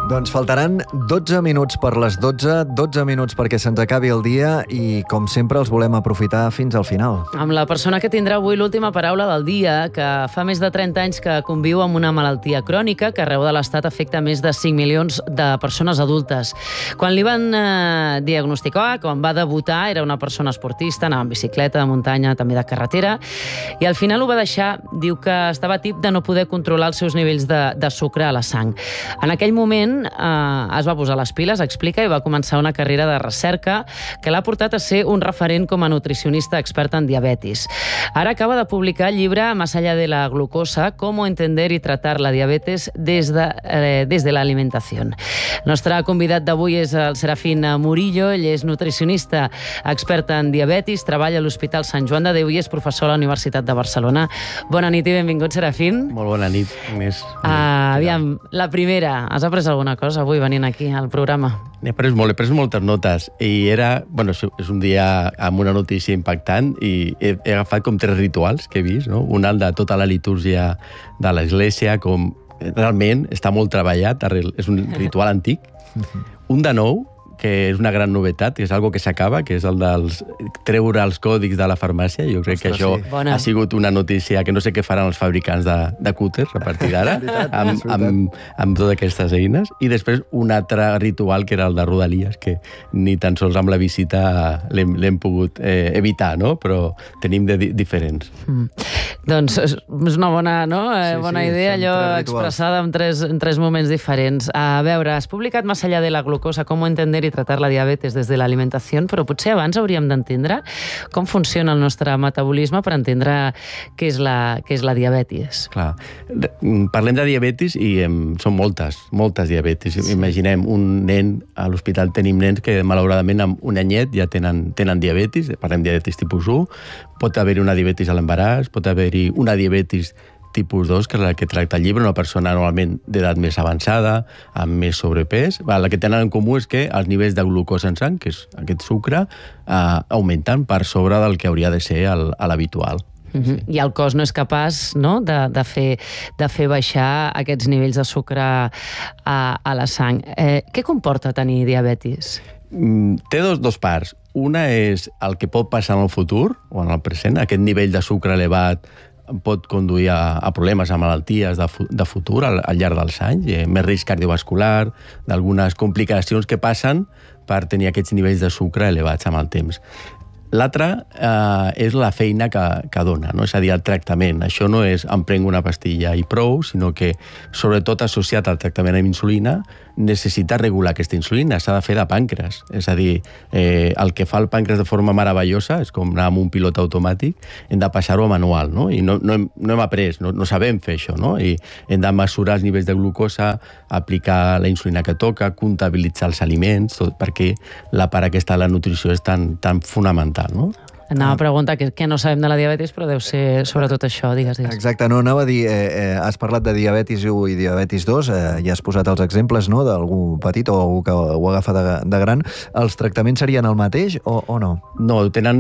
Doncs faltaran 12 minuts per les 12, 12 minuts perquè se'ns acabi el dia i, com sempre, els volem aprofitar fins al final. Amb la persona que tindrà avui l'última paraula del dia, que fa més de 30 anys que conviu amb una malaltia crònica que arreu de l'Estat afecta més de 5 milions de persones adultes. Quan li van diagnosticar, quan va debutar, era una persona esportista, anava en bicicleta, de muntanya, també de carretera, i al final ho va deixar. Diu que estava tip de no poder controlar els seus nivells de sucre a la sang. En aquell moment es va posar les piles, explica, i va començar una carrera de recerca que l'ha portat a ser un referent com a nutricionista expert en diabetis. Ara acaba de publicar el llibre Más allá de la glucosa, cómo entender y tratar la diabetes desde la alimentación. El nostre convidat d'avui és el Serafín Murillo. Ell és nutricionista expert en diabetis, treballa a l'Hospital Sant Joan de Déu i és professor a la Universitat de Barcelona. Bona nit i benvingut, Serafín. Molt bona nit, Agnès. Aviam, la primera. Has après alguna cosa avui venint aquí al programa? He pres moltes notes i era, és un dia amb una notícia impactant i he agafat com 3 rituals que he vist, no? Un de tota la litúrgia de l'Església, com realment està molt treballat, és un ritual antic. Un de nou, que és una gran novetat, que és algo que s'acaba, que és el dels treure els còdics de la farmàcia. Jo crec que això ha sigut una notícia que no sé què faran els fabricants de cúters a partir d'ara, amb totes aquestes eines. I després un altre ritual, que era el de Rodalies, que ni tan sols amb la visita l'hem pogut evitar, no? Però tenim de diferents. Doncs és una bona idea, allò expressada en tres moments diferents. A veure, has publicat Más allá de la glucosa, cómo entender y tratar la diabetes desde la alimentación, però potser abans hauríem d'entendre com funciona el nostre metabolisme per entendre què és la diabetis. Clar. Parlem de diabetis i són moltes diabetis. Imaginem un nen, a l'hospital tenim nens que malauradament amb un anyet ja tenen diabetis, parlem de diabetis tipus 1, pot haver-hi una diabetis a l'embaràs, pot haver-hi una diabetis tipus 2, que és la que tracta el llibre, una persona normalment d'edat més avançada, amb més sobrepès. La que tenen en comú és que els nivells de glucosa en sang, que és aquest sucre, augmenten per sobre del que hauria de ser l'habitual. I el cos no és capaç de fer baixar aquests nivells de sucre a la sang. Què comporta tenir diabetis? Té dos parts. Una és el que pot passar en el futur, o en el present. Aquest nivell de sucre elevat pot conduir a problemes, a malalties de futur al llarg dels anys, més risc cardiovascular, d'algunes complicacions que passen per tenir aquests nivells de sucre elevats amb el temps. L'altra és la feina que dona, no? És a dir, el tractament. Això no és em prenc una pastilla i prou, sinó que, sobretot associat al tractament amb insulina, necessita regular aquesta insulina, s'ha de fer de pàncreas. És a dir, el que fa el pàncreas de forma meravellosa, és com anar amb un pilot automàtic, hem de passar-ho a manual, no? I no hem après, no sabem fer això, no? I hem de mesurar els nivells de glucosa, aplicar la insulina que toca, comptabilitzar els aliments, tot perquè la part aquesta de la nutrició és tan fonamental, no? Anava a preguntar què no sabem de la diabetis, però deu ser sobretot això, digues. Exacte, no, anava a dir, has parlat de diabetis 1 i diabetis 2, ja has posat els exemples, no?, d'algú petit o algú que ho agafa de gran. Els tractaments serien el mateix o no? No, tenen...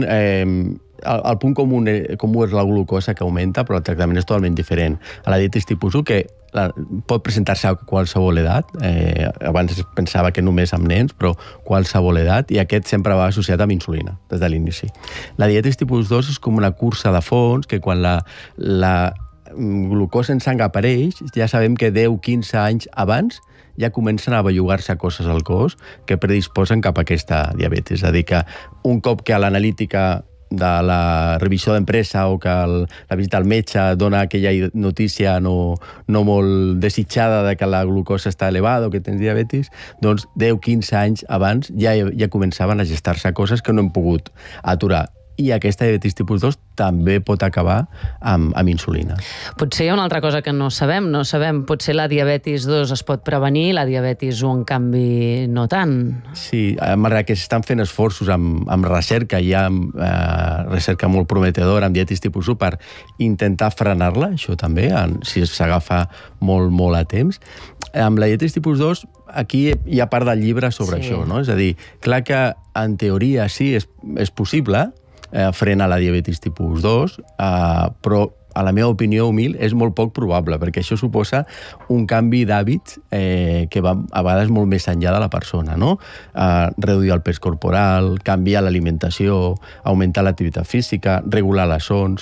El punt comú és la glucosa que augmenta, però el tractament és totalment diferent. A la diabetis tipus 1, que pot presentar-se a qualsevol edat, abans es pensava que només amb nens, però qualsevol edat, i aquest sempre va associat amb insulina, des de l'inici. La diabetis tipus 2 és com una cursa de fons, que quan la glucosa en sang apareix, ja sabem que 10-15 anys abans ja comencen a bellugar-se coses al cos que predisposen cap a aquesta diabetis. És a dir, que un cop que a l'analítica de la revisió d'empresa o que la visita al metge dona aquella notícia no molt desitjada de que la glucosa està elevada o que tens diabetis, doncs 10-15 anys abans ja començaven a gestar-se coses que no hem pogut aturar. I aquesta diabetis tipus 2 també pot acabar amb insulina. Potser hi ha una altra cosa que no sabem. Potser la diabetis 2 es pot prevenir, la diabetis 1, en canvi, no tant. Sí, malgrat que s'estan fent esforços amb recerca, hi ha recerca molt prometedora amb diabetis tipus 1 per intentar frenar-la, això també, si s'agafa molt a temps. Amb la diabetis tipus 2, aquí hi ha part del llibre sobre això, no? És a dir, clar que en teoria sí, és possible, frena la diabetis tipus 2, però a la meva opinió humil, és molt poc probable, perquè això suposa un canvi d'hàbits que va a vegades molt més enllà de la persona, no? Reduir el pes corporal, canviar l'alimentació, augmentar l'activitat física, regular la son,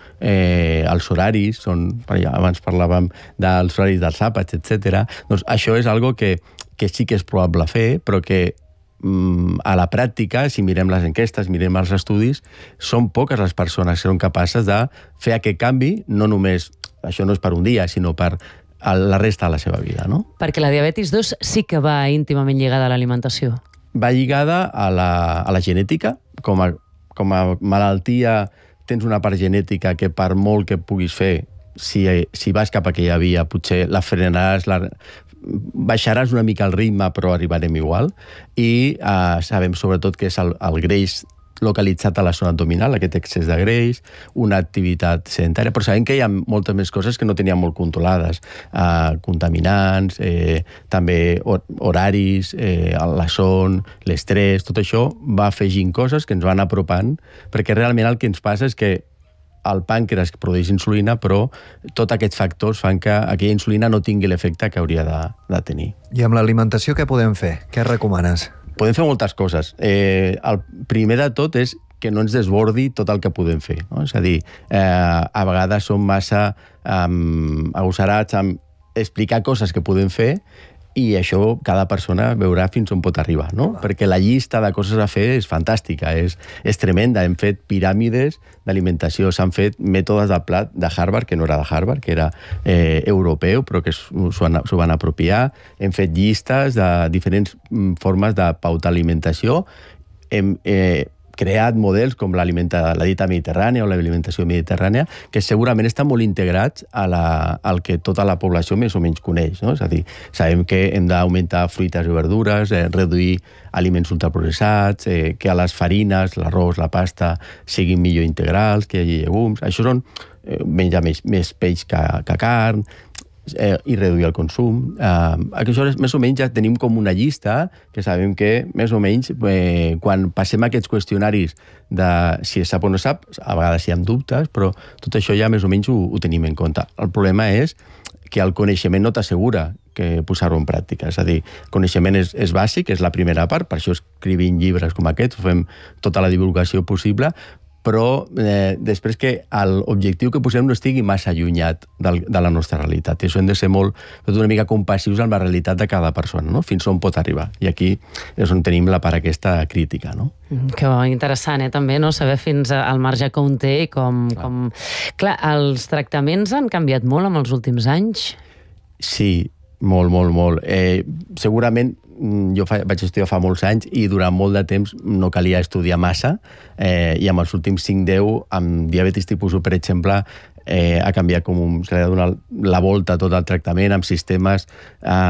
els horaris, abans parlàvem dels horaris dels àpats, etc. Doncs això és algo que sí que és probable fer, però que a la pràctica, si mirem les enquestes, mirem els estudis, són poques les persones que són capaces de fer aquest canvi, no només, això no és per un dia, sinó per la resta de la seva vida, no? Perquè la diabetis 2 sí que va íntimament lligada a l'alimentació. Va lligada a la genètica. Com a malaltia tens una part genètica que per molt que puguis fer, si vas cap a aquella via, potser la frenaràs, baixaràs una mica el ritme, però arribarem igual. I sabem sobretot que és el greix localitzat a la zona abdominal, aquest excés de greix, una activitat sedentària, però sabem que hi ha moltes més coses que no teníem molt controlades. Contaminants, també horaris, la son, l'estrès, tot això va afegint coses que ens van apropant, perquè realment el que ens passa és que el pàncreas produeix insulina, però tots aquests factors fan que aquella insulina no tingui l'efecte que hauria de tenir. I amb l'alimentació què podem fer? Què recomanes? Podem fer moltes coses. El primer de tot és que no ens desbordi tot el que podem fer, no? És a dir, a vegades som massa agosarats amb explicar coses que podem fer, i això cada persona veurà fins on pot arribar, no? Perquè la llista de coses a fer és fantàstica, és tremenda. Hem fet piràmides d'alimentació, s'han fet mètodes de plat de Harvard, que no era de Harvard, que era europeu, però que s'ho van apropiar. Hem fet llistes de diferents formes de pautar alimentació. Hem creat models com la dieta mediterrània o l'alimentació mediterrània, que segurament estan molt integrats al que tota la població més o menys coneix, no? És a dir, sabem que hem d'augmentar fruites i verdures, reduir aliments ultraprocessats, que a les farines, l'arròs, la pasta, siguin millor integrals, que hi hagi llegums. Això són menjar més peix que carn, i reduir el consum. Això més o menys ja tenim com una llista que sabem que més o menys quan passem aquests qüestionaris de si es sap o no sap, a vegades hi ha dubtes, però tot això ja més o menys ho tenim en compte. El problema és que el coneixement no t'assegura que posar-ho en pràctica. És a dir, el coneixement és bàsic, és la primera part, per això escrivim llibres com aquests, fem tota la divulgació possible, però després que l'objectiu que posem no estigui massa allunyat de la nostra realitat. I això hem de ser una mica compassius amb la realitat de cada persona, no? Fins on pot arribar. I aquí és on tenim la part aquesta crítica, no? Que interessant, també, no? Saber fins al marge que un té i com... Clar, els tractaments han canviat molt en els últims anys? Sí, molt, molt, molt. Segurament jo vaig estudiar fa molts anys i durant molt de temps no calia estudiar massa, i amb els últims 5-10, amb diabetis tipus 1, per exemple, ha canviat se li ha donat la volta a tot el tractament amb sistemes